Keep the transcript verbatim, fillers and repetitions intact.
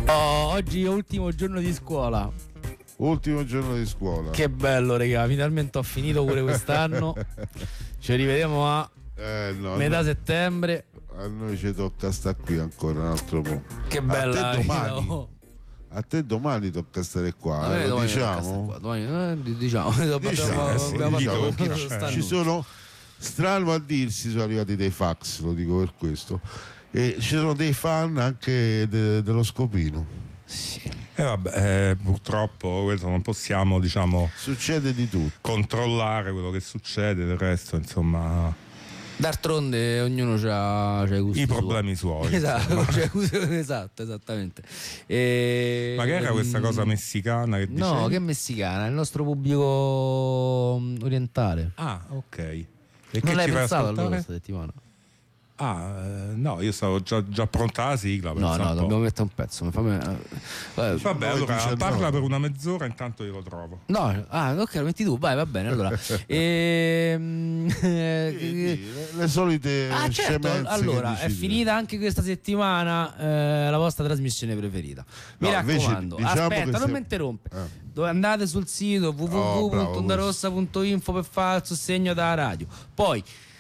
Oh, oggi è ultimo giorno di scuola. Ultimo giorno di scuola. Che bello, raga, finalmente ho finito pure quest'anno. Ci rivediamo a eh, no, metà no. settembre. A noi ci tocca sta qui ancora un altro po'. Che bella. A te domani, no. a te domani tocca stare qua, A me eh, lo domani diciamo? qua, domani, eh, diciamo, Diciamo, abbiamo- eh, sì, abbiamo diciamo, fatto- ci- stanno. ci sono, strano a dirsi, sono arrivati dei fax, lo dico per questo, e ci sono dei fan anche de- dello Scopino. Sì. E vabbè, eh, purtroppo questo non possiamo, diciamo, Succede di tutto. controllare quello che succede, del resto, insomma, D'altronde ognuno ha i gusti i suoi. problemi suoi. Esatto, c'ha i gusti- esatto, esattamente. E... Ma che era questa cosa messicana che dicevi? No, che messicana, il nostro pubblico mm, orientale. Ah, ok. E Non che l'hai ci fai pensato ascoltare? allora questa settimana? Ah, eh, no, io stavo già, già pronta la sigla. No, pensa no, un po'. dobbiamo mettere un pezzo. mi fa me- eh, Vabbè, Noi allora diciannove. parla per una mezz'ora, intanto io lo trovo. No, ah, ok, lo metti tu, vai, va bene. Allora, ehm, eh, Le, le solite ah, certo, scemenze allora che è dici tu. finita anche questa settimana eh, la vostra trasmissione preferita. Mi No, invece raccomando, diciamo aspetta, che non se- mi interrompe. Ah. Dove andate sul sito w w w Oh, bravo, punto ondarossa punto info per fare il sostegno da radio. Poi